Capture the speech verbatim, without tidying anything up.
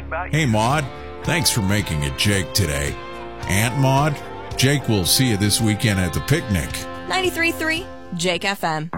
about Hey, you. Maud. Thanks for making it Jake today. Aunt Maud, Jake will see you this weekend at the picnic. ninety-three point three Jake F M.